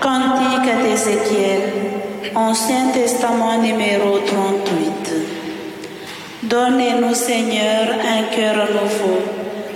Cantique d'Ézéchiel, Ancien Testament numéro 38. Donnez-nous, Seigneur, un cœur nouveau